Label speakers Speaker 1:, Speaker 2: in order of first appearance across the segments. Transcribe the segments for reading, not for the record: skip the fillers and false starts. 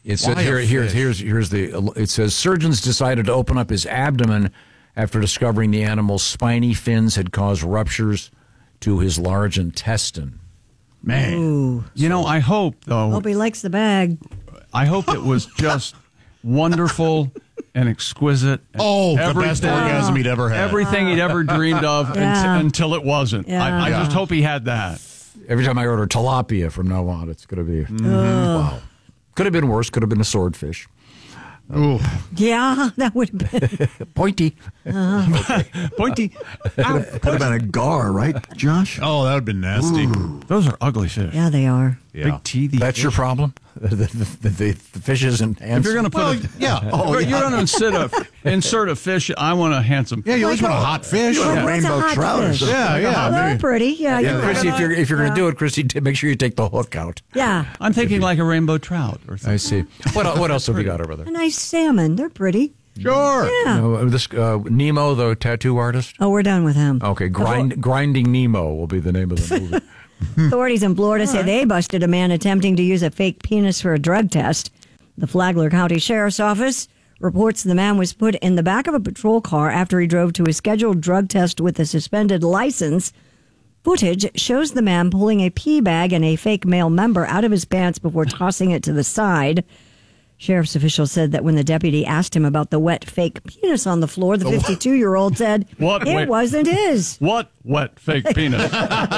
Speaker 1: It says it says surgeons decided to open up his abdomen after discovering the animal's spiny fins had caused ruptures to his large intestine.
Speaker 2: Man,
Speaker 3: Ooh.
Speaker 2: I hope though.
Speaker 3: Hope he likes the bag.
Speaker 2: I hope it was just wonderful and exquisite. And
Speaker 4: the best orgasm he'd ever had.
Speaker 2: Everything he'd ever dreamed of until it wasn't.
Speaker 3: Yeah.
Speaker 2: I just hope he had that.
Speaker 1: Every time I order tilapia from now on, it's going to be wow. Could have been worse. Could have been a swordfish.
Speaker 4: Ooh.
Speaker 3: Yeah, that would have been.
Speaker 1: Pointy.
Speaker 2: Pointy.
Speaker 5: Could have been a gar, right, Josh?
Speaker 4: Oh, that would have been nasty.
Speaker 2: Those are ugly fish.
Speaker 3: Yeah, they are.
Speaker 4: Yeah.
Speaker 2: Big teethy.
Speaker 1: That's your problem? The fishes and
Speaker 2: If you're going to put
Speaker 4: yeah.
Speaker 2: you're going to insert a fish, I want a handsome.
Speaker 4: Yeah, you always want a hot fish.
Speaker 3: What's
Speaker 5: Rainbow
Speaker 3: a hot
Speaker 5: trout or
Speaker 3: fish?
Speaker 5: something.
Speaker 4: Yeah.
Speaker 3: Oh, they're
Speaker 4: maybe.
Speaker 3: pretty. Yeah, you're right.
Speaker 1: Chrissy, if you're going to do it, Chrissy, make sure you take the hook out.
Speaker 3: Yeah,
Speaker 2: I'm thinking like a rainbow trout or something.
Speaker 1: I see. What else have we got over there?
Speaker 3: a nice salmon. They're pretty.
Speaker 4: Sure.
Speaker 3: Yeah.
Speaker 1: This Nemo, the tattoo artist.
Speaker 3: Oh, we're done with him.
Speaker 1: Okay, Grinding Nemo will be the name of the movie.
Speaker 3: Authorities in Florida say they busted a man attempting to use a fake penis for a drug test. The Flagler County Sheriff's Office reports the man was put in the back of a patrol car after he drove to a scheduled drug test with a suspended license. Footage shows the man pulling a pee bag and a fake male member out of his pants before tossing it to the side. Sheriff's official said that when the deputy asked him about the wet fake penis on the floor, the 52-year-old said it wasn't his.
Speaker 2: What wet fake penis?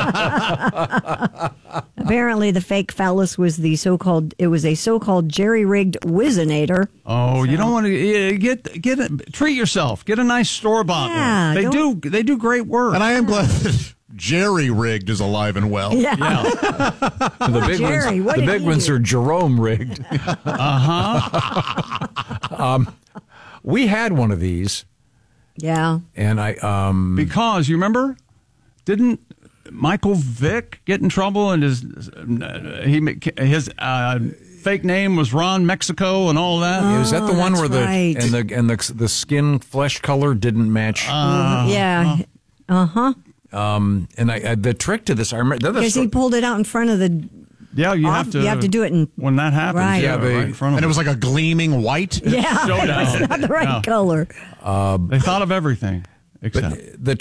Speaker 3: Apparently, the fake phallus was a so-called jerry-rigged Whizzinator.
Speaker 2: Oh, you don't want to treat yourself. Get a nice store-bought one. They do great work.
Speaker 4: And I am glad that Jerry rigged is alive and well.
Speaker 3: Yeah.
Speaker 1: The big
Speaker 3: Jerry,
Speaker 1: ones,
Speaker 3: what
Speaker 1: the
Speaker 3: did
Speaker 1: big
Speaker 3: he
Speaker 1: ones
Speaker 3: do?
Speaker 1: are Jerome rigged. We had one of these,
Speaker 3: Yeah.
Speaker 1: and
Speaker 2: because you remember, didn't Michael Vick get in trouble and his fake name was Ron Mexico and all that?
Speaker 1: is that the one where
Speaker 3: right.
Speaker 1: the skin flesh color didn't match?
Speaker 3: Yeah. Uh-huh.
Speaker 1: And the trick to this, I remember
Speaker 3: Because he pulled it out in front of the...
Speaker 2: Yeah, you have to
Speaker 3: do it in...
Speaker 2: when that happens.
Speaker 3: Right.
Speaker 2: Yeah,
Speaker 1: Yeah,
Speaker 2: right in front of
Speaker 4: And it was like a gleaming white.
Speaker 3: Yeah,
Speaker 2: Showdown.
Speaker 3: it's not the right
Speaker 2: Yeah.
Speaker 3: color.
Speaker 2: They thought of everything. Except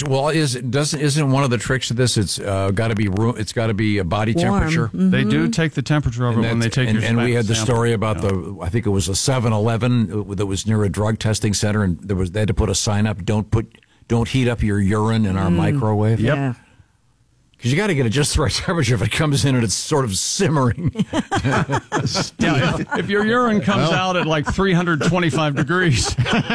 Speaker 1: isn't one of the tricks to this? It's got to be it's got to be a body
Speaker 3: Warm.
Speaker 1: temperature.
Speaker 2: they do take the temperature of it when they take your
Speaker 1: and we had the
Speaker 2: sample.
Speaker 1: story about I think it was a 7-Eleven that was near a drug testing center, and they had to put a sign up: don't heat up your urine in our microwave.
Speaker 2: Yep.
Speaker 3: Yeah.
Speaker 1: Because you got to get it just the right temperature if it comes in and it's sort of simmering.
Speaker 2: Yeah, if your urine comes out at like 325 degrees,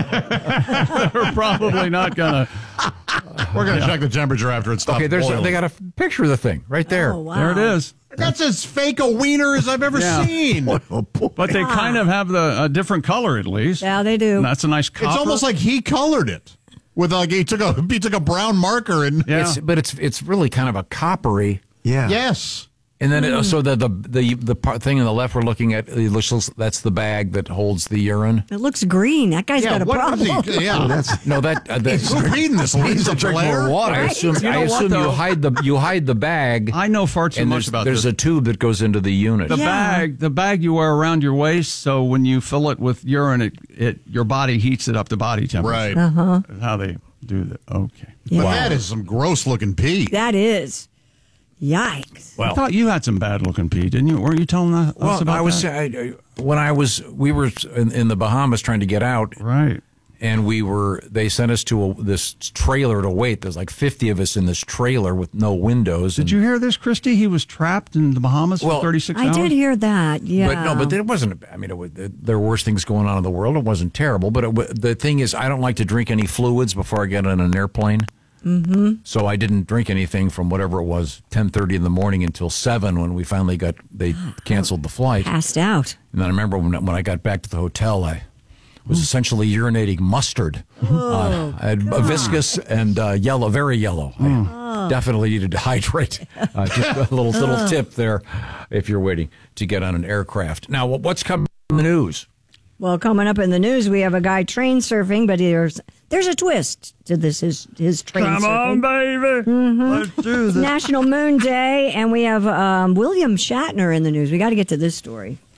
Speaker 2: we're probably not gonna.
Speaker 4: We're going to check the temperature after it stops
Speaker 1: Okay,
Speaker 4: boiling.
Speaker 1: they got a picture of the thing right there.
Speaker 3: Oh, wow.
Speaker 2: There it is.
Speaker 4: That's as fake a wiener as I've ever
Speaker 2: Yeah.
Speaker 4: seen.
Speaker 2: But they kind of have a different color at least.
Speaker 3: Yeah, they do.
Speaker 2: And that's a nice copper.
Speaker 4: It's almost like he colored it with he took a brown marker and
Speaker 2: Yeah.
Speaker 1: It's really kind of a coppery.
Speaker 5: Yeah.
Speaker 4: yes.
Speaker 1: And then so the thing on the left we're looking at, that's the bag that holds the urine.
Speaker 3: It looks green. That guy's got a
Speaker 4: what
Speaker 3: problem.
Speaker 4: was he? Yeah.
Speaker 1: That's
Speaker 4: Who's reading this? Lisa
Speaker 1: drink
Speaker 4: Blair?
Speaker 1: more water. I
Speaker 3: Right.
Speaker 1: assume,
Speaker 2: You know
Speaker 1: I
Speaker 2: what,
Speaker 1: assume
Speaker 2: though?
Speaker 1: you hide the bag.
Speaker 2: I know far too
Speaker 1: and
Speaker 2: much about
Speaker 1: there's
Speaker 2: this.
Speaker 1: a tube that goes into the unit.
Speaker 2: The bag you wear around your waist, so when you fill it with urine, your body heats it up to body temperature.
Speaker 4: Right.
Speaker 2: That's how they do that. Okay.
Speaker 4: But that is some gross looking pee.
Speaker 3: That is. Yikes.
Speaker 2: I thought you had some bad looking pee, didn't you? Weren't you telling us about that?
Speaker 1: We were in the Bahamas trying to get out,
Speaker 2: Right.
Speaker 1: and they sent us to this trailer to wait. There's like 50 of us in this trailer with no windows.
Speaker 2: Did you hear this, Christy? He was trapped in the Bahamas for
Speaker 1: Well,
Speaker 2: 36
Speaker 3: I
Speaker 2: hours.
Speaker 3: did hear that. Yeah.
Speaker 1: But it wasn't. I mean, there were worse things going on in the world. It wasn't terrible, but the thing is, I don't like to drink any fluids before I get on an airplane. Mm-hmm. So I didn't drink anything from whatever it was, 10:30 in the morning until 7 when we finally they canceled the flight.
Speaker 3: Passed out.
Speaker 1: And then I remember when I got back to the hotel, I was essentially urinating mustard. I had viscous and yellow, very yellow. I definitely needed to hydrate. Just a little tip there if you're waiting to get on an aircraft. Now, what's coming in the news?
Speaker 3: Well, coming up in the news, we have a guy train surfing, but there's a twist to this. His train surfing.
Speaker 2: Come on, baby. Let's do
Speaker 3: It's
Speaker 2: this.
Speaker 3: National Moon Day, and we have William Shatner in the news. We got to get to this story.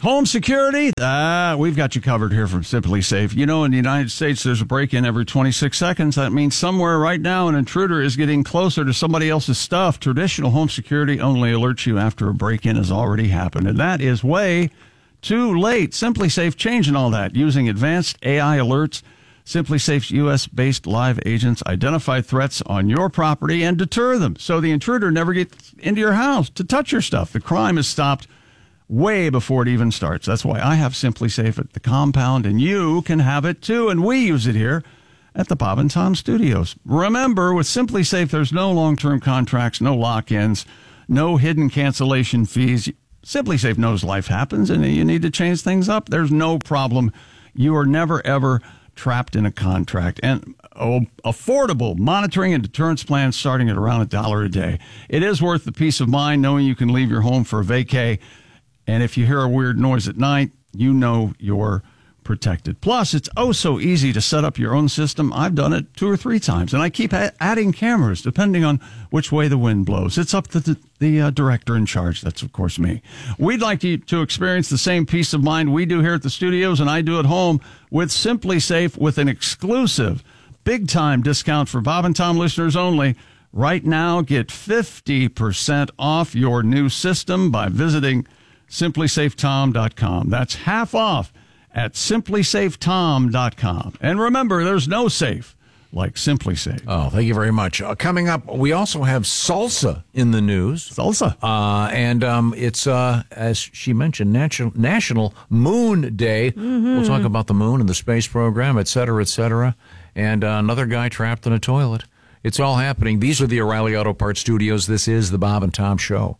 Speaker 2: Home security, we've got you covered here from Simply Safe. You know, in the United States, there's a break-in every 26 seconds. That means somewhere right now an intruder is getting closer to somebody else's stuff. Traditional home security only alerts you after a break-in has already happened, and that is way too late. Simply Safe changing all that using advanced AI alerts. Simply Safe's U.S.-based live agents identify threats on your property and deter them, so the intruder never gets into your house to touch your stuff. The crime is stopped way before it even starts. That's why I have Simply Safe at the compound, and you can have it too. And we use it here at the Bob and Tom Studios. Remember, with Simply Safe, there's no long-term contracts, no lock-ins, no hidden cancellation fees. Simply Safe knows life happens, and you need to change things up. There's no problem. You are never, ever trapped in a contract. And affordable monitoring and deterrence plans starting at around $1 a day. It is worth the peace of mind knowing you can leave your home for a vacay. And if you hear a weird noise at night, you know you're protected. Plus, it's so easy to set up your own system. I've done it 2 or 3 times, and I keep adding cameras depending on which way the wind blows. It's up to the director in charge. That's, of course, me. We'd like you to experience the same peace of mind we do here at the studios and I do at home with Simply Safe, with an exclusive big-time discount for Bob and Tom listeners only. Right now, get 50% off your new system by visiting simplysafetom.com. That's half off at simplysafetom.com. And remember, there's no safe like Simply Safe.
Speaker 1: Oh, thank you very much. Coming up, we also have salsa in the news.
Speaker 2: Salsa.
Speaker 1: And it's, as she mentioned, National Moon Day. Mm-hmm. We'll talk about the moon and the space program, et cetera, et cetera. And another guy trapped in a toilet. It's all happening. These are the O'Reilly Auto Parts Studios. This is the Bob and Tom Show.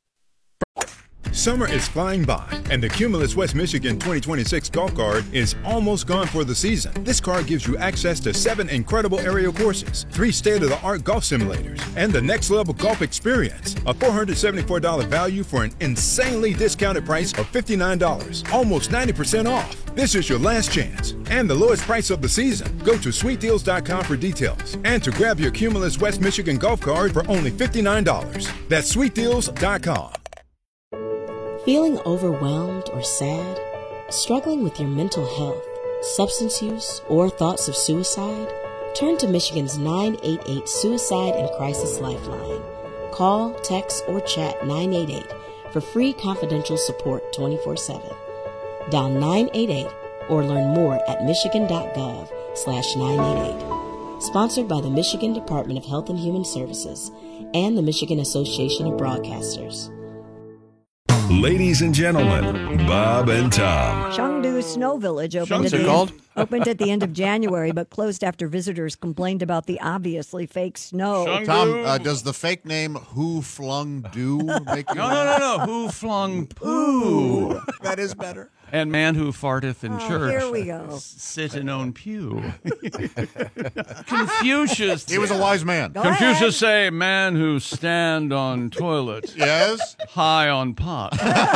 Speaker 6: Summer is flying by, and the Cumulus West Michigan 2026 golf cart is almost gone for the season. This card gives you access to 7 incredible aerial courses, 3 state-of-the-art golf simulators, and the next-level golf experience. A $474 value for an insanely discounted price of $59, almost 90% off. This is your last chance, and the lowest price of the season. Go to sweetdeals.com for details, and to grab your Cumulus West Michigan golf cart for only $59. That's sweetdeals.com.
Speaker 7: Feeling overwhelmed or sad? Struggling with your mental health, substance use, or thoughts of suicide? Turn to Michigan's 988 Suicide and Crisis Lifeline. Call, text, or chat 988 for free confidential support 24/7. Dial 988 or learn more at michigan.gov/988. Sponsored by the Michigan Department of Health and Human Services and the Michigan Association of Broadcasters.
Speaker 8: Ladies and gentlemen, Bob and Tom.
Speaker 3: Chengdu Snow Village opened at the end of January, but closed after visitors complained about the obviously fake snow.
Speaker 4: Tom, does the fake name Who Flung Do make you
Speaker 2: No. Who flung poo?
Speaker 4: That is better.
Speaker 2: And man who farteth in church.
Speaker 3: Here we go.
Speaker 2: Sit in own pew. Confucius.
Speaker 4: He was a wise man.
Speaker 2: Confucius say, man who stand on toilet.
Speaker 4: Yes.
Speaker 2: High on pot.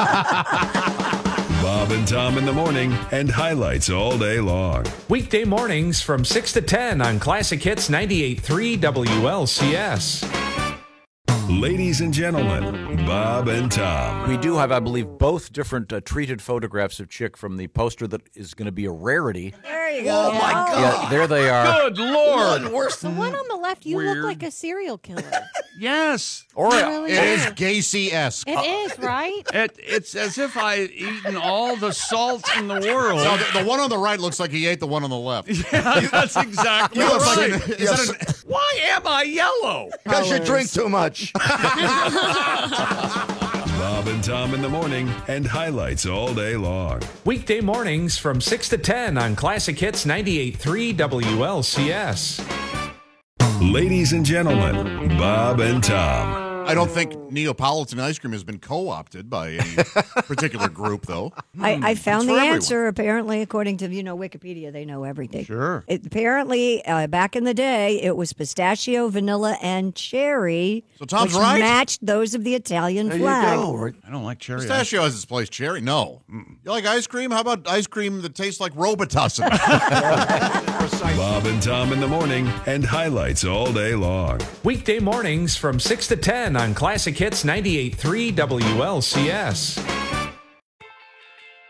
Speaker 8: Bob and Tom in the morning, and highlights all day long.
Speaker 9: Weekday mornings from 6 to 10 on Classic Hits 98.3 WLCS.
Speaker 8: Ladies and gentlemen, Bob and Tom.
Speaker 1: We do have, I believe, both different treated photographs of Chick from the poster that is going to be a rarity.
Speaker 3: There you go.
Speaker 1: Oh, my God. Yeah, there they are.
Speaker 2: Good Lord.
Speaker 10: The one on the left, you look like a serial killer.
Speaker 2: Yes.
Speaker 1: Or
Speaker 10: really
Speaker 4: It is Gacy-esque.
Speaker 10: It is, right?
Speaker 2: It's as if I had eaten all the salt in the world.
Speaker 4: No, the one on the right looks like he ate the one on the left.
Speaker 2: Yeah, that's exactly
Speaker 4: Looks
Speaker 2: right.
Speaker 4: like
Speaker 2: Why am I yellow?
Speaker 5: Because you drink too much.
Speaker 8: Bob and Tom in the morning, and highlights all day long.
Speaker 9: Weekday mornings from 6 to 10 on Classic Hits 98.3 WLCS.
Speaker 8: Ladies and gentlemen, Bob and Tom.
Speaker 4: I don't think Neapolitan ice cream has been co-opted by any particular group, though.
Speaker 3: I found
Speaker 4: It's
Speaker 3: the
Speaker 4: for everyone.
Speaker 3: answer, apparently, according to, Wikipedia. They know everything.
Speaker 2: Sure.
Speaker 3: Apparently, back in the day, it was pistachio, vanilla, and cherry,
Speaker 4: So Tom's
Speaker 3: which
Speaker 4: right.
Speaker 3: matched those of the Italian
Speaker 5: There
Speaker 3: flag.
Speaker 5: you go.
Speaker 2: I don't like cherry.
Speaker 4: Pistachio has its place. Cherry, no. You like ice cream? How about ice cream that tastes like Robitussin?
Speaker 8: Bob and Tom in the morning, and highlights all day long.
Speaker 9: Weekday mornings from 6 to 10 on Classic Hits 98.3 WLCS.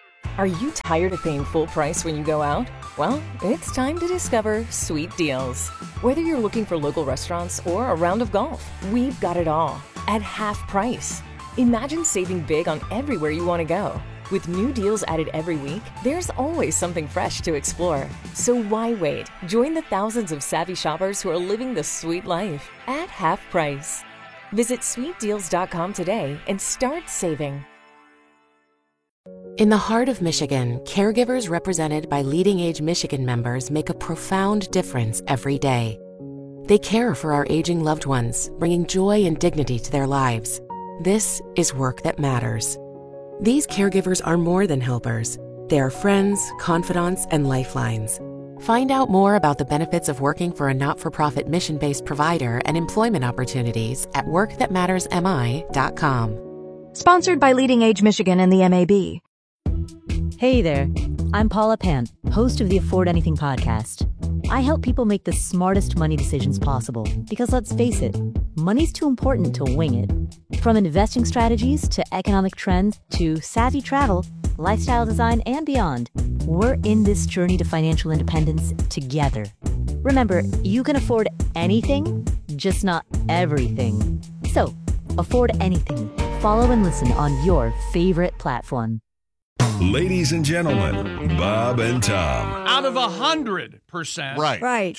Speaker 11: Are you tired of paying full price when you go out? Well, it's time to discover Sweet Deals. Whether you're looking for local restaurants or a round of golf, we've got it all at half price. Imagine saving big on everywhere you want to go. With new deals added every week, there's always something fresh to explore. So why wait? Join the thousands of savvy shoppers who are living the sweet life at half price. Visit sweetdeals.com today and start saving.
Speaker 7: In the heart of Michigan, caregivers represented by Leading Age Michigan members make a profound difference every day. They care for our aging loved ones, bringing joy and dignity to their lives. This is work that matters. These caregivers are more than helpers. They are friends, confidants, and lifelines. Find out more about the benefits of working for a not-for-profit mission-based provider and employment opportunities at workthatmattersmi.com.
Speaker 12: Sponsored by Leading Age Michigan and the MAB.
Speaker 13: Hey there, I'm Paula Pant, host of the Afford Anything podcast. I help people make the smartest money decisions possible because, let's face it, money's too important to wing it. From investing strategies to economic trends to savvy travel, lifestyle design, and beyond, we're in this journey to financial independence together. Remember, you can afford anything, just not everything. So, afford anything. Follow and listen on your favorite platform.
Speaker 8: Ladies and gentlemen, Bob and Tom.
Speaker 2: Out of 100%,
Speaker 3: Right.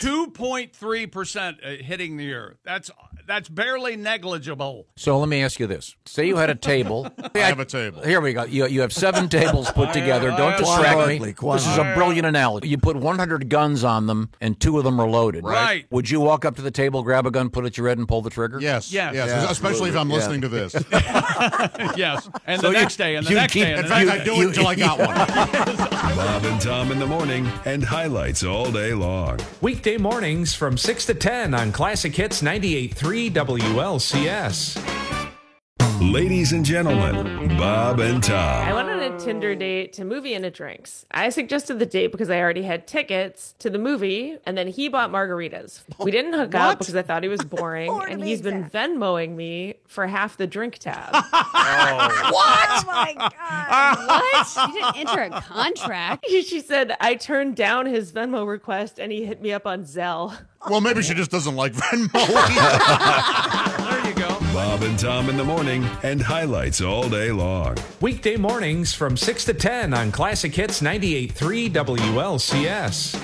Speaker 2: 2.3% hitting the earth. That's barely negligible.
Speaker 1: So let me ask you this. Say you had a table.
Speaker 4: I have a table.
Speaker 1: Here we go. You have 7 tables put together. Don't distract me. This is a brilliant analogy. You put 100 guns on them, and 2 of them are loaded.
Speaker 2: Right.
Speaker 1: Would you walk up to the table, grab a gun, put it at your head, and pull the trigger?
Speaker 4: Yes.
Speaker 2: Yes.
Speaker 4: Especially if I'm listening to this.
Speaker 2: Yes. And
Speaker 1: So
Speaker 2: the next day, and the next day.
Speaker 4: In fact, I do it until I got one.
Speaker 8: Bob and Tom in the morning, and highlights all day long.
Speaker 9: Weekday mornings from 6 to 10 on Classic Hits 98.3 WLCS.
Speaker 8: Ladies and gentlemen, Bob and Tom.
Speaker 14: I went on a Tinder date to movie and a drinks. I suggested the date because I already had tickets to the movie, and then he bought margaritas. We didn't hook up because I thought he was boring, and he's been Venmoing me for half the drink tab.
Speaker 10: What? Oh my God. What? You didn't enter a contract.
Speaker 14: She said I turned down his Venmo request, and he hit me up on Zelle.
Speaker 4: Well, maybe she just doesn't like Venmo.
Speaker 2: There you go.
Speaker 8: Bob and Tom in the morning, and highlights all day long.
Speaker 9: Weekday mornings from 6 to 10 on Classic Hits 98.3 WLCS.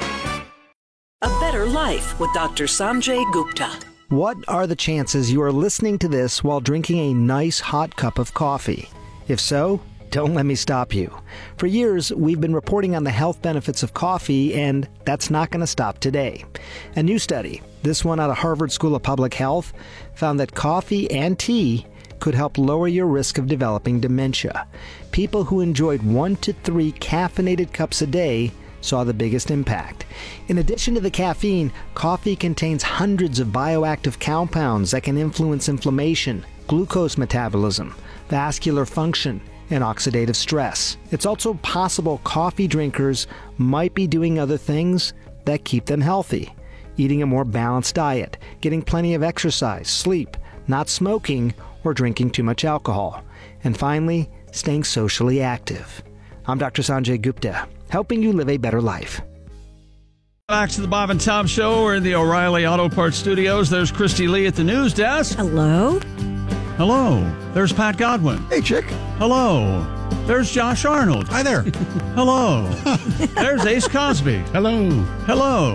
Speaker 15: A Better Life with Dr. Sanjay Gupta.
Speaker 16: What are the chances you are listening to this while drinking a nice hot cup of coffee? If so, don't let me stop you. For years, we've been reporting on the health benefits of coffee, and that's not going to stop today. A new study, this one out of Harvard School of Public Health, found that coffee and tea could help lower your risk of developing dementia. People who enjoyed 1 to 3 caffeinated cups a day saw the biggest impact. In addition to the caffeine, coffee contains hundreds of bioactive compounds that can influence inflammation, glucose metabolism, vascular function, and oxidative stress. It's also possible coffee drinkers might be doing other things that keep them healthy. Eating a more balanced diet, getting plenty of exercise, sleep, not smoking, or drinking too much alcohol. And finally, staying socially active. I'm Dr. Sanjay Gupta, helping you live a better life.
Speaker 2: Back to the Bob and Tom Show. We're in the O'Reilly Auto Parts Studios. There's Christy Lee at the news desk.
Speaker 3: Hello.
Speaker 2: Hello. There's Pat Godwin.
Speaker 5: Hey, chick.
Speaker 2: Hello. There's Josh Arnold.
Speaker 4: Hi there.
Speaker 2: Hello. There's Ace Cosby.
Speaker 4: Hello.
Speaker 2: Hello.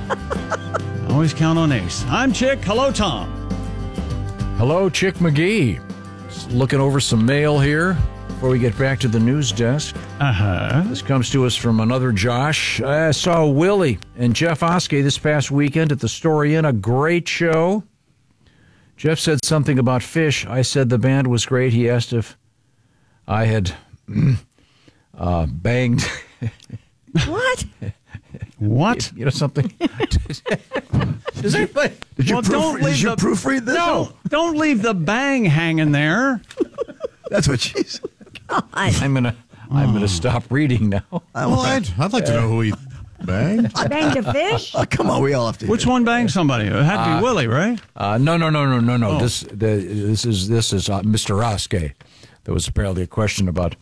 Speaker 2: Always count on Ace. I'm Chick. Hello, Tom.
Speaker 1: Hello, Chick McGee. Just looking over some mail here before we get back to the news desk. This comes to us from another Josh. I saw Willie and Jeff Oskey this past weekend at the Story Inn. A great show. Jeff said something about Fish. I said the band was great. He asked if I had banged.
Speaker 3: What?
Speaker 2: What?
Speaker 1: You know something? Does anybody?
Speaker 5: Did you proofread this?
Speaker 2: No, don't leave the bang hanging there.
Speaker 5: That's what she said.
Speaker 1: I'm gonna stop reading now.
Speaker 4: Well, I'd like to know who he banged.
Speaker 3: Banged a fish?
Speaker 5: Come on, we all have to.
Speaker 2: Which one banged somebody? It had to be Willie, right?
Speaker 1: No.
Speaker 2: Oh.
Speaker 1: This is Mr. Oskey. There was apparently a question about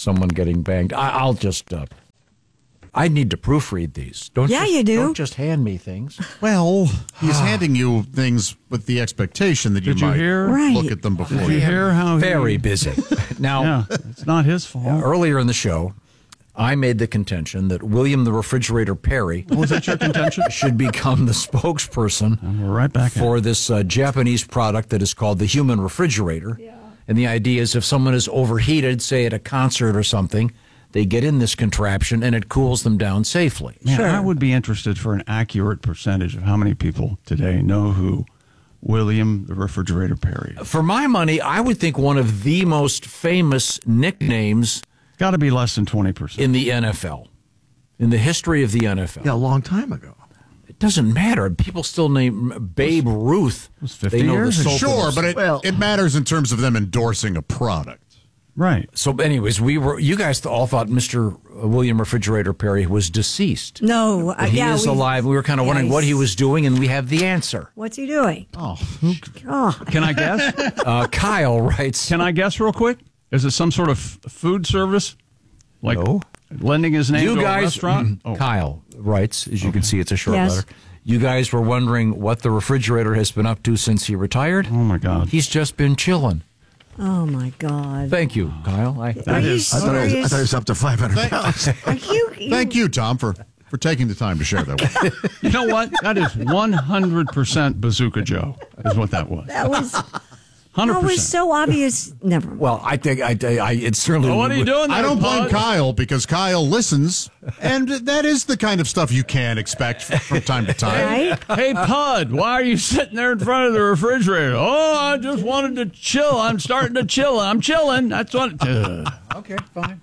Speaker 1: someone getting banged. I'll just. I need to proofread these.
Speaker 3: You do.
Speaker 1: Don't just hand me things.
Speaker 4: Well, he's handing you things with the expectation that you
Speaker 2: Did you
Speaker 4: might
Speaker 2: hear?
Speaker 4: look at them before.
Speaker 2: Did you hear how
Speaker 1: Very busy. Now,
Speaker 2: it's not his fault.
Speaker 1: Earlier in the show, I made the contention that William the Refrigerator Perry
Speaker 2: Was that your contention?
Speaker 1: should become the spokesperson
Speaker 2: And we're right back
Speaker 1: for this Japanese product that is called the human refrigerator. Yeah. And the idea is if someone is overheated, say at a concert or something, they get in this contraption and it cools them down safely.
Speaker 2: Man, I would be interested for an accurate percentage of how many people today know who William the Refrigerator Perry is.
Speaker 1: For my money, I would think one of the most famous nicknames
Speaker 2: got to be less than 20%
Speaker 1: in the NFL, in the history of the NFL.
Speaker 5: Yeah, a long time ago.
Speaker 1: It doesn't matter. People still name Babe Ruth.
Speaker 2: It was 50
Speaker 1: They know
Speaker 2: years
Speaker 1: the
Speaker 2: ago.
Speaker 4: Sure, but it matters in terms of them endorsing a product.
Speaker 2: Right.
Speaker 1: So, anyways, you guys all thought Mr. William Refrigerator Perry was deceased.
Speaker 3: No,
Speaker 1: But he is alive. We were kind of wondering what he was doing, and we have the answer.
Speaker 3: What's he doing?
Speaker 4: Oh,
Speaker 2: Can I guess?
Speaker 1: Kyle writes.
Speaker 2: Can I guess real quick? Is it some sort of food service? Like lending his name
Speaker 1: You
Speaker 2: to
Speaker 1: guys,
Speaker 2: a restaurant?
Speaker 1: Kyle writes, as you can see, it's a short
Speaker 3: Yes.
Speaker 1: letter. You guys were wondering what the refrigerator has been up to since he retired?
Speaker 2: Oh, my God.
Speaker 1: He's just been chilling.
Speaker 3: Oh, my God.
Speaker 1: Thank you, Kyle.
Speaker 3: Are you
Speaker 5: I thought it
Speaker 3: serious?
Speaker 5: was up to 500 pounds.
Speaker 3: Are you?
Speaker 4: Thank you, Tom, for taking the time to share that with me.
Speaker 2: You know what? That is 100% Bazooka Joe, is what that was.
Speaker 3: That was.
Speaker 2: 100%.
Speaker 3: That was so obvious. Never mind.
Speaker 1: Well, I think it's certainly.
Speaker 2: Well, what are you doing there,
Speaker 4: I don't blame
Speaker 2: Bud?
Speaker 4: Kyle because Kyle listens, and that is the kind of stuff you can expect from time to time.
Speaker 3: Right?
Speaker 2: Hey, Pud, why are you sitting there in front of the refrigerator? Oh, I just wanted to chill. I'm starting to chill. I'm chilling. That's what.
Speaker 1: Okay, fine.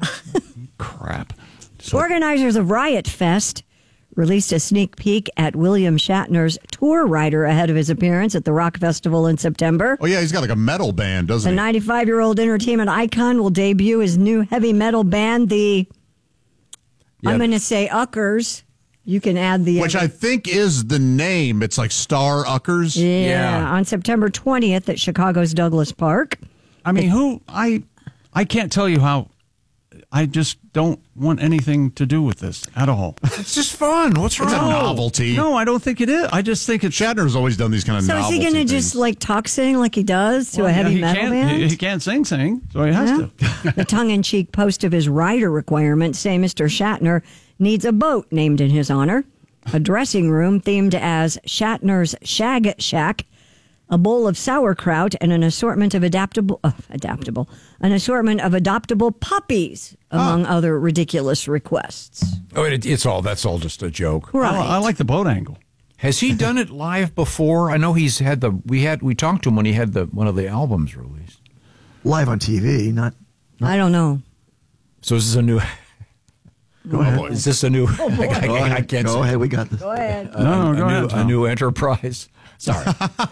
Speaker 2: Crap.
Speaker 3: Organizers of Riot Fest released a sneak peek at William Shatner's tour rider ahead of his appearance at the Rock Festival in September.
Speaker 4: Oh, yeah, he's got like a metal band,
Speaker 3: The
Speaker 4: doesn't he?
Speaker 3: 95-year-old entertainment icon will debut his new heavy metal band, I'm going to say Uckers. You can add the...
Speaker 4: Which I think is the name. It's like Star Uckers.
Speaker 3: Yeah, on September 20th at Chicago's Douglas Park.
Speaker 2: I mean, I can't tell you how. I just don't want anything to do with this at all.
Speaker 1: It's just fun. What's wrong?
Speaker 4: It's a novelty.
Speaker 2: No, I don't think it is. I just think it's.
Speaker 4: Shatner's always done these kind of
Speaker 3: So is
Speaker 4: novelty
Speaker 3: he going to
Speaker 4: things.
Speaker 3: just like talk sing like he does to a heavy metal band?
Speaker 2: He can't sing, so he has to.
Speaker 3: The tongue-in-cheek post of his rider requirements say Mr. Shatner needs a boat named in his honor, a dressing room themed as Shatner's Shag Shack, a bowl of sauerkraut, and an assortment of adaptable puppies, among other ridiculous requests.
Speaker 1: Oh, that's all just a joke.
Speaker 3: Right.
Speaker 2: I like the boat angle.
Speaker 1: Has he done it live before? I know he's had we talked to him when he had one of the albums released.
Speaker 5: Live on TV, not.
Speaker 3: I don't know.
Speaker 1: So is this a new?
Speaker 5: Go ahead.
Speaker 1: Is this a new? I can't.
Speaker 5: Go
Speaker 1: say.
Speaker 5: ahead. We got this.
Speaker 3: Go ahead.
Speaker 2: No, go ahead, Tom.
Speaker 1: A new enterprise. Sorry.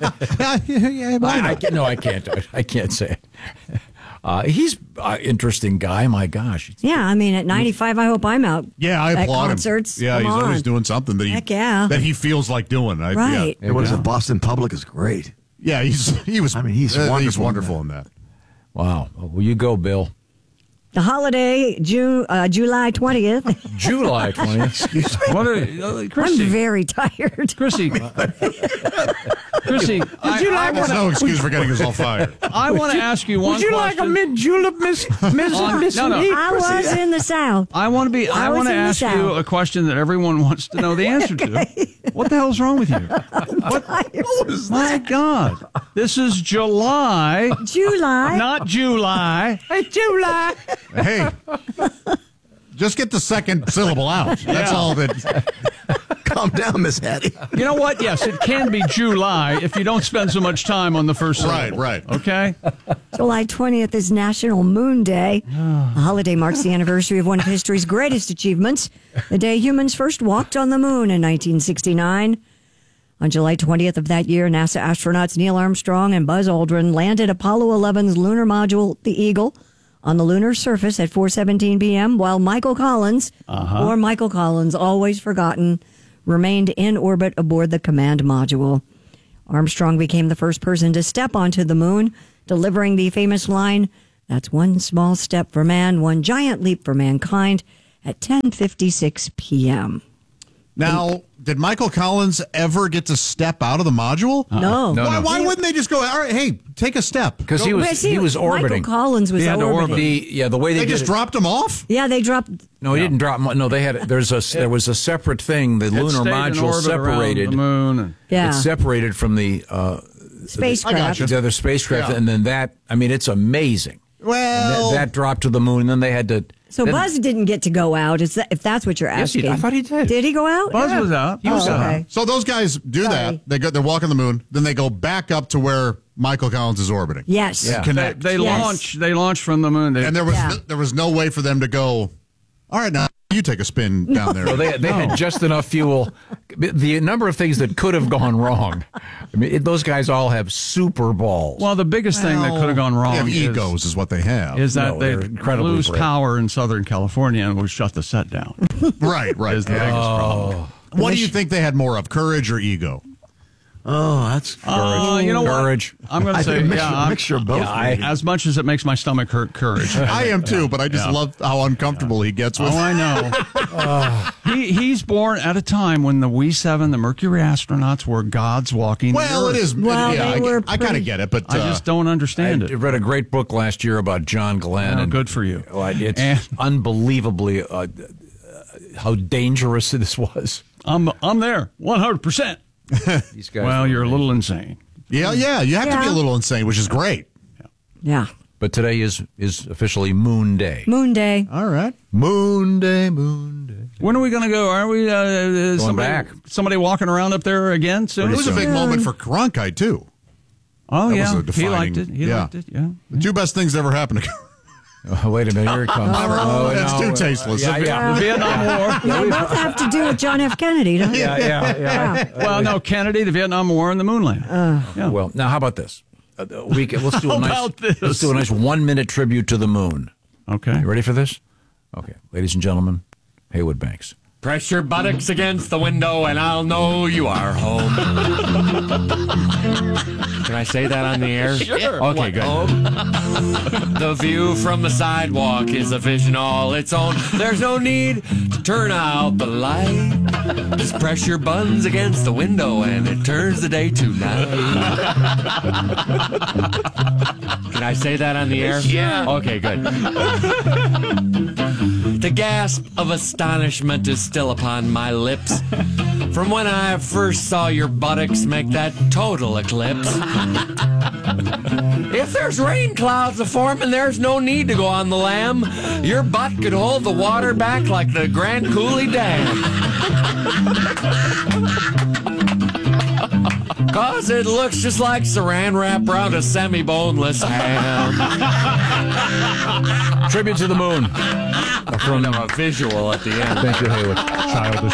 Speaker 1: I can't. No, I can't. I can't say it. He's an interesting guy. My gosh.
Speaker 3: Yeah, I mean, at 95, I hope I'm out.
Speaker 4: Yeah, I
Speaker 3: at
Speaker 4: applaud
Speaker 3: concerts.
Speaker 4: him. Yeah,
Speaker 3: Come
Speaker 4: he's
Speaker 3: on.
Speaker 4: always doing something that
Speaker 3: Heck yeah.
Speaker 4: he feels like doing.
Speaker 3: Right.
Speaker 4: Yeah,
Speaker 5: What is it? Boston Public is great.
Speaker 4: yeah he was.
Speaker 5: I mean, he's wonderful
Speaker 4: He's
Speaker 5: in
Speaker 4: wonderful
Speaker 5: that.
Speaker 4: in that.
Speaker 1: Wow. Well, you go, Bill.
Speaker 3: The holiday, July 20th.
Speaker 1: July 20th.
Speaker 5: Excuse me.
Speaker 2: What are, Chrissy?
Speaker 3: I'm very tired.
Speaker 2: Chrissy. Chrissy,
Speaker 4: There's no excuse for getting us all fired.
Speaker 2: I want to ask you one question.
Speaker 1: mint julep, Miss
Speaker 2: No.
Speaker 3: I was in the South.
Speaker 2: I want to
Speaker 3: I was
Speaker 2: want to
Speaker 3: in the
Speaker 2: ask you
Speaker 3: South.
Speaker 2: a question that everyone wants to know the answer to. What the hell's wrong with you? What was my God. This is July.
Speaker 3: July.
Speaker 2: Not July.
Speaker 3: Hey, July.
Speaker 4: Hey, just get the second syllable out. That's all that.
Speaker 5: Calm down, Miss Hattie.
Speaker 2: You know what? Yes, it can be July if you don't spend so much time on the first syllable.
Speaker 4: Right.
Speaker 2: Okay?
Speaker 3: July 20th is National Moon Day. The holiday marks the anniversary of one of history's greatest achievements, the day humans first walked on the moon in 1969. On July 20th of that year, NASA astronauts Neil Armstrong and Buzz Aldrin landed Apollo 11's lunar module, the Eagle, on the lunar surface at 4:17 p.m., while Michael Collins, or Michael Collins, always forgotten, remained in orbit aboard the command module. Armstrong became the first person to step onto the moon, delivering the famous line, That's one small step for man, one giant leap for mankind at 10:56 p.m.
Speaker 4: Now, did Michael Collins ever get to step out of the module?
Speaker 3: No.
Speaker 4: Why wouldn't they just go, all right, hey, take a step?
Speaker 1: Because he was orbiting.
Speaker 3: Michael Collins was orbiting.
Speaker 1: The way
Speaker 4: they just dropped him off?
Speaker 3: Yeah, they dropped.
Speaker 1: No, he didn't drop him. No, they had. There was a separate thing. The lunar module separated
Speaker 2: the moon.
Speaker 1: It separated from the
Speaker 3: spacecraft.
Speaker 1: The other spacecraft, and then that. I mean, it's amazing.
Speaker 4: Well,
Speaker 1: that dropped to the moon, and then they had to.
Speaker 3: So Buzz didn't get to go out. If that's what you're asking,
Speaker 1: I thought he did.
Speaker 3: Did he go out?
Speaker 2: Buzz was out.
Speaker 1: He was out.
Speaker 3: Okay.
Speaker 4: So those guys do that. They're walking the moon. Then they go back up to where Michael Collins is orbiting.
Speaker 3: Yes.
Speaker 1: Yeah.
Speaker 4: Connect.
Speaker 2: They launch from the moon.
Speaker 4: And there was no way for them to go, all right, now you take a spin down there.
Speaker 1: Well, they had just enough fuel. The number of things that could have gone wrong. I mean, those guys all have super balls.
Speaker 2: Well, the biggest thing that could have gone wrong
Speaker 4: They have egos is what they have.
Speaker 2: is that they
Speaker 1: incredibly
Speaker 2: lose
Speaker 1: brave.
Speaker 2: power in Southern California and will shut the set down.
Speaker 4: Right.
Speaker 2: Is the biggest problem.
Speaker 4: What do you think they had more of, courage or ego?
Speaker 5: Oh, that's
Speaker 1: courage.
Speaker 2: You know
Speaker 1: Courage.
Speaker 2: what? I'm going to say,
Speaker 5: a mixture of both.
Speaker 2: as much as it makes my stomach hurt, courage.
Speaker 4: I am too, but I just love how uncomfortable he gets with
Speaker 2: Oh, I know. He's born at a time when the We-7, the Mercury astronauts, were gods walking.
Speaker 4: Well,
Speaker 2: the
Speaker 4: it
Speaker 2: earth.
Speaker 4: is.
Speaker 3: Well,
Speaker 4: yeah,
Speaker 3: they were
Speaker 4: I kind of get it, but
Speaker 2: I just don't understand
Speaker 1: I
Speaker 2: it.
Speaker 1: read a great book last year about John Glenn.
Speaker 2: Oh,
Speaker 1: and
Speaker 2: good for you.
Speaker 1: It's unbelievably how dangerous this was.
Speaker 2: I'm there, 100%.
Speaker 1: These guys.
Speaker 2: Well, you're a little insane.
Speaker 4: yeah. You have to be a little insane, which is great.
Speaker 3: Yeah.
Speaker 1: But today is officially Moon Day.
Speaker 3: Moon Day.
Speaker 4: All right.
Speaker 1: Moon Day, Moon Day.
Speaker 2: When are we going to go? Are we somebody walking around up there again soon?
Speaker 4: It was a big moment for Cronkite, too.
Speaker 2: Oh,
Speaker 4: That
Speaker 2: yeah.
Speaker 4: was a
Speaker 2: He liked
Speaker 4: defining-
Speaker 2: it. He liked it, yeah.
Speaker 4: The two best things that ever happened to
Speaker 1: Oh, wait a minute, here it comes.
Speaker 4: That's too tasteless.
Speaker 2: The Vietnam War.
Speaker 3: They both have to do with John F. Kennedy, don't they?
Speaker 1: Yeah.
Speaker 2: Well, no, Kennedy, the Vietnam War, and the moon landing.
Speaker 1: Well, now how about this? Let's do
Speaker 2: How
Speaker 1: a nice.
Speaker 2: about this?
Speaker 1: Let's do a nice 1 minute tribute to the moon.
Speaker 2: Okay.
Speaker 1: You ready for this? Okay, ladies and gentlemen, Haywood Banks.
Speaker 17: Press your buttocks against the window and I'll know you are home. Can I say that on the air?
Speaker 9: Sure.
Speaker 17: Okay, good. The view from the sidewalk is a vision all its own. There's no need to turn out the light. Just press your buns against the window and it turns the day to night. Can I say that on the air?
Speaker 9: Yeah.
Speaker 17: Okay, good. The gasp of astonishment is still upon my lips from when I first saw your buttocks make that total eclipse. If there's rain clouds to form and there's no need to go on the lam, your butt could hold the water back like the Grand Coulee Dam. Cause it looks just like saran wrap around a semi-boneless ham.
Speaker 1: Tribute to the moon.
Speaker 17: From a visual at the end.
Speaker 1: Thank you, Haywood.
Speaker 2: Childish.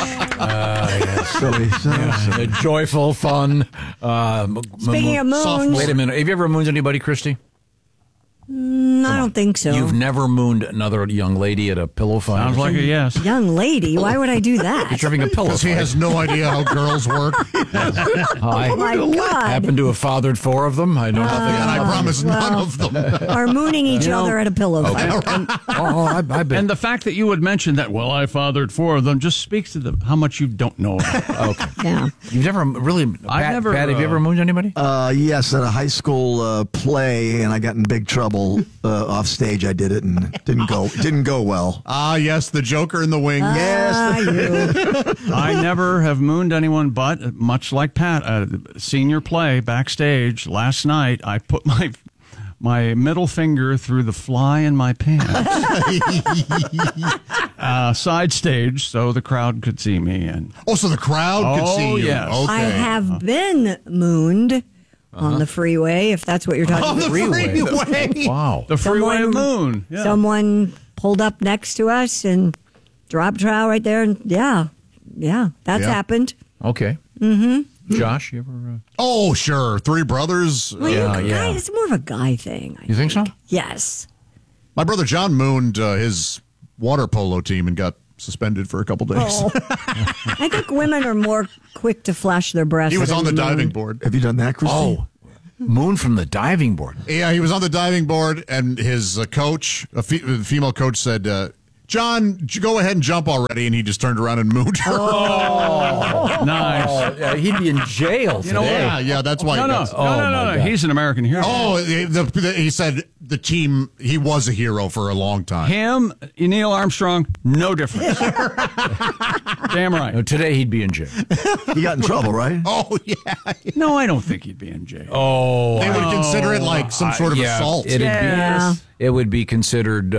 Speaker 1: Silly. Joyful, fun.
Speaker 3: Speaking of moons.
Speaker 1: Wait a minute. Have you ever mooned anybody, Christy?
Speaker 3: I don't think so.
Speaker 1: You've never mooned another young lady at a pillow fight?
Speaker 2: Sounds like a yes.
Speaker 3: Young lady? Why would I do that?
Speaker 1: You're having a pillow
Speaker 4: Because he
Speaker 1: fight.
Speaker 4: has no idea how girls work.
Speaker 1: I
Speaker 3: Oh, my God.
Speaker 1: happen to have fathered 4 of them. I know nothing.
Speaker 4: And I promise none of them.
Speaker 3: Are mooning each other at a pillow fight.
Speaker 1: I've been.
Speaker 2: And the fact that you would mention that, well, I fathered 4 of them, just speaks to how much you don't know about.
Speaker 1: Okay.
Speaker 3: Yeah.
Speaker 1: You've never really. Pat,
Speaker 2: never,
Speaker 1: Pat, have you ever mooned anybody?
Speaker 5: Yes, at a high school play, and I got in big trouble off stage. I did it, and it didn't go well.
Speaker 4: Yes, the Joker in the wing.
Speaker 2: I never have mooned anyone, but much like Pat, senior play backstage last night, I put my middle finger through the fly in my pants. Side stage, so the crowd could see me. And
Speaker 4: so the crowd could see you.
Speaker 2: Yes.
Speaker 4: Okay.
Speaker 3: I have been mooned on the freeway, if that's what you're talking
Speaker 4: On
Speaker 3: about.
Speaker 4: the freeway.
Speaker 1: Wow.
Speaker 2: the freeway of moon. Yeah.
Speaker 3: Someone pulled up next to us and dropped trowel right there. And that's happened.
Speaker 1: Okay. Mm-hmm. Josh, you ever?
Speaker 4: Oh, sure. 3 brothers.
Speaker 3: Well, it's more of a guy thing.
Speaker 1: You think so?
Speaker 3: Yes.
Speaker 4: My brother John mooned his water polo team and got suspended for a couple days.
Speaker 3: Oh. I think women are more quick to flash their breasts.
Speaker 4: He was
Speaker 3: than
Speaker 4: on the
Speaker 3: men.
Speaker 4: diving board.
Speaker 5: Have you done that, Christy?
Speaker 1: Oh, Moon from the diving board.
Speaker 4: Yeah, he was on the diving board, and his coach, the female coach, said, John, go ahead and jump already. And he just turned around and mooned her.
Speaker 2: Oh, nice.
Speaker 1: Yeah, he'd be in jail today.
Speaker 2: You know what?
Speaker 4: Yeah, that's why.
Speaker 2: No. He's an American hero.
Speaker 4: Oh, he said the team, he was a hero for a long time.
Speaker 2: Him, Neil Armstrong, no difference. Damn right.
Speaker 1: No, today he'd be in jail.
Speaker 5: He got in trouble, right?
Speaker 4: Oh, yeah.
Speaker 2: No, I don't think he'd be in jail.
Speaker 1: Oh.
Speaker 4: They would consider it like some sort of assault.
Speaker 1: It would be considered,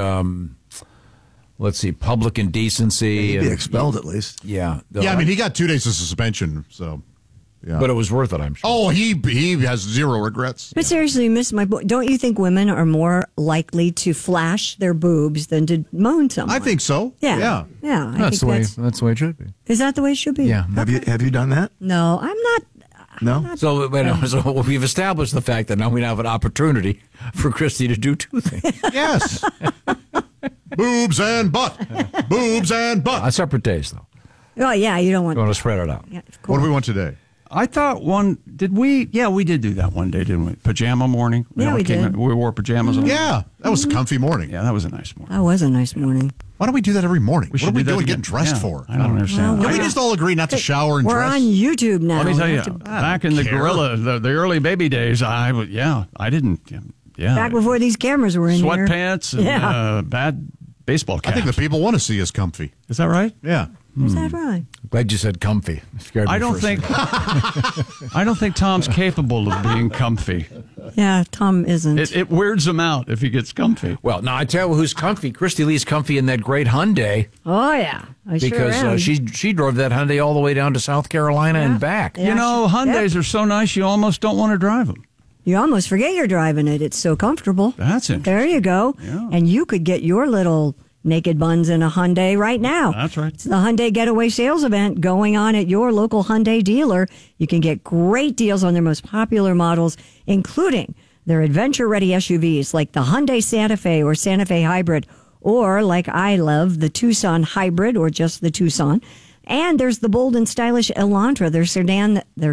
Speaker 1: let's see, public indecency.
Speaker 5: He'd be expelled at least.
Speaker 1: Yeah.
Speaker 4: Yeah, I mean, he got 2 days of suspension, so... Yeah.
Speaker 1: But it was worth it, I'm sure.
Speaker 4: Oh, he has zero regrets.
Speaker 3: But seriously, Miss My Boy, don't you think women are more likely to flash their boobs than to moan someone?
Speaker 4: I think so.
Speaker 3: Yeah.
Speaker 1: That's the way it should be.
Speaker 3: Is that the way it should be?
Speaker 1: Yeah.
Speaker 5: Have you done that?
Speaker 3: No, I'm not.
Speaker 5: No?
Speaker 1: So we've established the fact that now we have an opportunity for Christy to do two things.
Speaker 4: Yes. Boobs and butt. Boobs and butt.
Speaker 1: On separate days, though.
Speaker 3: Oh, yeah, you don't want
Speaker 1: to spread it out.
Speaker 3: Yeah,
Speaker 4: what do we want today?
Speaker 2: I thought did we? Yeah, we did do that one day, didn't we? Pajama morning.
Speaker 3: Yeah, we did.
Speaker 2: We wore pajamas on.
Speaker 4: Yeah, that was a comfy morning.
Speaker 2: Yeah, that was a nice morning.
Speaker 3: That was a nice morning.
Speaker 4: Why don't we do that every morning?
Speaker 2: We
Speaker 4: What are we
Speaker 2: do that
Speaker 4: doing
Speaker 2: again.
Speaker 4: getting dressed for?
Speaker 2: I don't understand.
Speaker 4: Can we just all agree not to shower and
Speaker 3: We're
Speaker 4: dress?
Speaker 3: on YouTube now.
Speaker 2: Let me tell
Speaker 3: We
Speaker 2: you,
Speaker 3: have to-
Speaker 2: back in the gorilla, the early baby days, I didn't. Yeah,
Speaker 3: Back before these cameras were in here.
Speaker 2: sweatpants and bad baseball
Speaker 4: I
Speaker 2: caps.
Speaker 4: think the people want to see us comfy.
Speaker 2: Is that right?
Speaker 4: Yeah.
Speaker 3: Is that right?
Speaker 1: Glad you said comfy. Scared me
Speaker 2: I don't
Speaker 1: for a
Speaker 2: think.
Speaker 1: second.
Speaker 2: I don't think Tom's capable of being comfy.
Speaker 3: Yeah, Tom isn't.
Speaker 2: It weirds him out if he gets comfy.
Speaker 1: Well, now I tell you who's comfy. Christy Lee's comfy in that great Hyundai.
Speaker 3: Oh, yeah. I
Speaker 1: Because
Speaker 3: sure am.
Speaker 1: she drove that Hyundai all the way down to South Carolina and back.
Speaker 3: Yeah,
Speaker 2: You know, Hyundais are so nice you almost don't want to drive them.
Speaker 3: You almost forget you're driving it. It's so comfortable.
Speaker 2: That's it.
Speaker 3: There you go.
Speaker 2: Yeah.
Speaker 3: And you could get your little naked buns in a Hyundai right now.
Speaker 2: That's right.
Speaker 3: It's the Hyundai Getaway Sales Event going on at your local Hyundai dealer. You can get great deals on their most popular models, including their adventure-ready SUVs like the Hyundai Santa Fe or Santa Fe Hybrid, or like I love, the Tucson Hybrid or just the Tucson. And there's the bold and stylish Elantra, their sedan.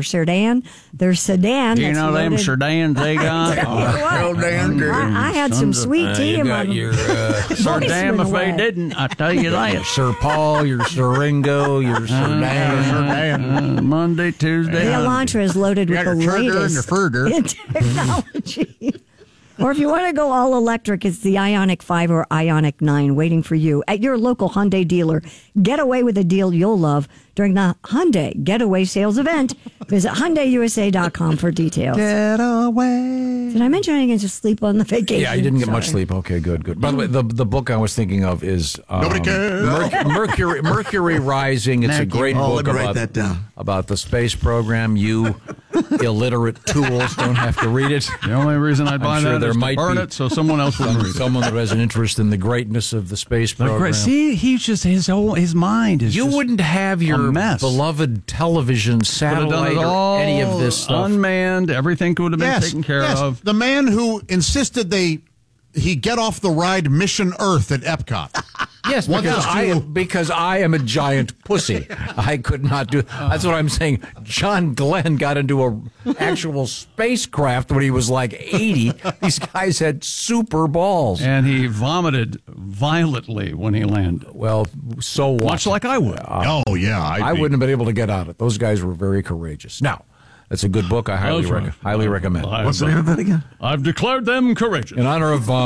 Speaker 2: You know them
Speaker 3: loaded-
Speaker 2: sedans they got?
Speaker 3: I had some sweet tea in my
Speaker 1: your
Speaker 2: So
Speaker 3: voice
Speaker 2: damn
Speaker 3: went
Speaker 2: if they
Speaker 3: away.
Speaker 2: didn't, I tell you that.
Speaker 1: Sir Paul, your Seringo, your Sedan.
Speaker 2: Monday, Tuesday.
Speaker 3: The Elantra is loaded with the latest
Speaker 4: Ferger.
Speaker 3: in technology. Or if you want to go all electric, it's the Ioniq 5 or Ioniq 9 waiting for you at your local Hyundai dealer. Get away with a deal you'll love during the Hyundai Getaway Sales Event. Visit HyundaiUSA.com for details.
Speaker 5: Get away.
Speaker 3: Did I mention I can just sleep on the vacation?
Speaker 1: Yeah, you didn't get much
Speaker 3: Sorry.
Speaker 1: sleep. Okay, good. By the way, the book I was thinking of is
Speaker 4: Nobody cares.
Speaker 1: Mercury Rising. It's a great
Speaker 5: Oh,
Speaker 1: book
Speaker 5: let me write that down.
Speaker 1: about the space program. You illiterate tools don't have to read it.
Speaker 2: The only reason I buy
Speaker 1: I'm sure
Speaker 2: that
Speaker 1: there
Speaker 2: is to
Speaker 1: might
Speaker 2: burn
Speaker 1: be
Speaker 2: it so someone else will read it.
Speaker 1: Someone that has an interest in the greatness of the space program.
Speaker 2: See, he's just his mind is.
Speaker 1: You
Speaker 2: just
Speaker 1: wouldn't have your
Speaker 2: mess.
Speaker 1: beloved television,
Speaker 2: Could have done
Speaker 1: satellite,
Speaker 2: it
Speaker 1: or
Speaker 2: all
Speaker 1: any of this stuff.
Speaker 2: unmanned. Everything could have been taken care of.
Speaker 4: The man who insisted he get off the ride Mission Earth at Epcot.
Speaker 1: Yes, because I am a giant pussy. I could not do. That's what I'm saying. John Glenn got into an actual spacecraft when he was like 80. These guys had super balls.
Speaker 2: And he vomited violently when he landed.
Speaker 1: Well, so what?
Speaker 2: Much like I would.
Speaker 4: Oh, yeah.
Speaker 1: I wouldn't have been able to get out of it. Those guys were very courageous. Now, that's a good book. I highly recommend.
Speaker 5: What's the name of it again?
Speaker 2: I've declared them courageous.
Speaker 1: In honor of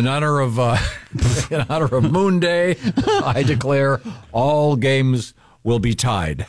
Speaker 1: Moon Day, I declare all games will be tied.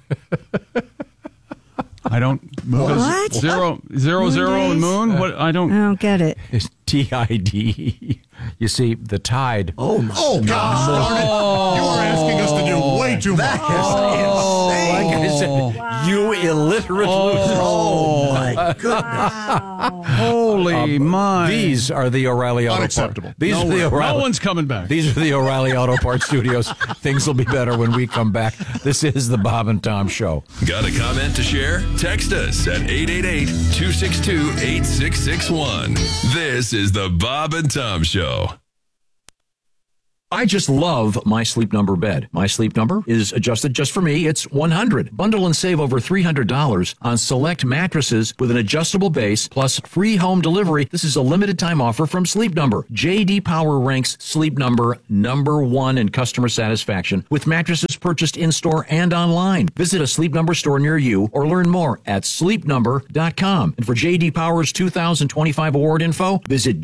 Speaker 2: I don't.
Speaker 3: What?
Speaker 2: Zero
Speaker 3: Moon
Speaker 2: and moon.
Speaker 3: days?
Speaker 2: What? I don't.
Speaker 3: I don't get it.
Speaker 1: It's TID. You see, the tide.
Speaker 4: Oh, gosh darn it. You are asking us to do way too much.
Speaker 1: Like I said, you illiterate loser.
Speaker 5: Oh, my goodness.
Speaker 2: Holy my!
Speaker 1: These are the O'Reilly Auto
Speaker 4: Unacceptable.
Speaker 1: Parts. These are the
Speaker 2: No
Speaker 1: O'Reilly.
Speaker 2: one's coming back.
Speaker 1: These are the O'Reilly Auto Parts Studios. Things will be better when we come back. This is the Bob and Tom Show.
Speaker 8: Got a comment to share? Text us at 888-262-8661. This is the Bob and Tom Show.
Speaker 1: I just love my Sleep Number bed. My Sleep Number is adjusted just for me. It's 100. Bundle and save over $300 on select mattresses with an adjustable base plus free home delivery. This is a limited time offer from Sleep Number. J.D. Power ranks Sleep Number #1 in customer satisfaction with mattresses purchased in-store and online. Visit a Sleep Number store near you or learn more at sleepnumber.com. And for J.D. Power's 2025 award info, visit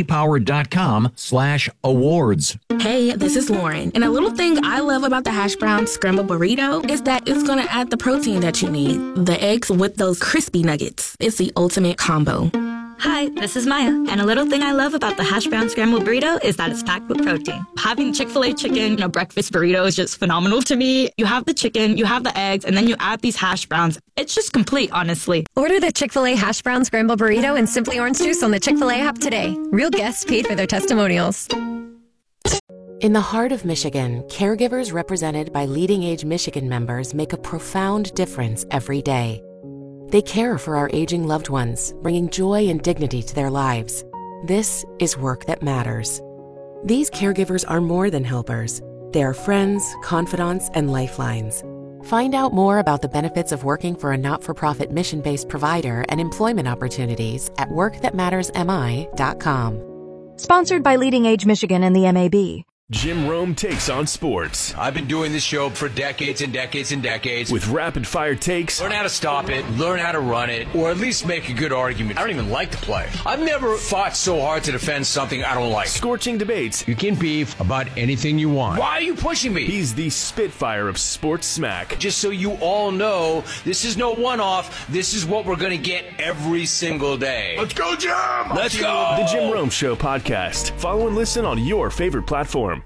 Speaker 1: jdpower.com/awards.
Speaker 18: Hey, this is Lauren, and a little thing I love about the hash brown scrambled burrito is that it's going to add the protein that you need. The eggs with those crispy nuggets. It's the ultimate combo.
Speaker 19: Hi, this is Maya, and a little thing I love about the hash brown scrambled burrito is that it's packed with protein. Having Chick-fil-A chicken in a breakfast burrito is just phenomenal to me. You have the chicken, you have the eggs, and then you add these hash browns. It's just complete, honestly.
Speaker 20: Order the Chick-fil-A hash brown scrambled burrito and Simply Orange Juice on the Chick-fil-A app today. Real guests paid for their testimonials.
Speaker 7: In the heart of Michigan, caregivers represented by Leading Age Michigan members make a profound difference every day. They care for our aging loved ones, bringing joy and dignity to their lives. This is work that matters. These caregivers are more than helpers. They are friends, confidants, and lifelines. Find out more about the benefits of working for a not-for-profit mission-based provider and employment opportunities at workthatmattersmi.com.
Speaker 12: Sponsored by Leading Age Michigan and the MAB.
Speaker 8: Jim Rome takes on sports.
Speaker 21: I've been doing this show for decades and decades and decades.
Speaker 8: With rapid-fire takes.
Speaker 21: Learn how to stop it, learn how to run it, or at least make a good argument. I don't even like to play. I've never fought so hard to defend something I don't like.
Speaker 8: Scorching debates.
Speaker 21: You can beef about anything you want. Why are you pushing me?
Speaker 8: He's the Spitfire of sports smack.
Speaker 21: Just so you all know, this is no one-off. This is what we're going to get every single day.
Speaker 8: Let's go, Jim!
Speaker 21: Let's go!
Speaker 8: The Jim Rome Show podcast. Follow and listen on your favorite platform.